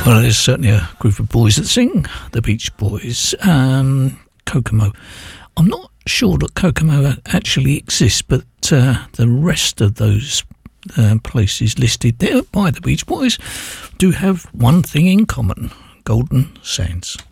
Well, there's certainly a group of boys that sing, the Beach Boys. Kokomo. I'm not sure that Kokomo actually exists, but the rest of those places listed there by the Beach Boys do have one thing in common: Golden Sands.